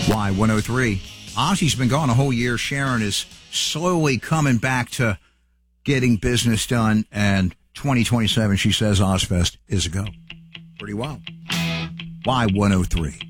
Y103. Ozzy's been gone a whole year. Sharon is slowly coming back to getting business done. And 2027, she says Ozfest is a go. Pretty well. Y103.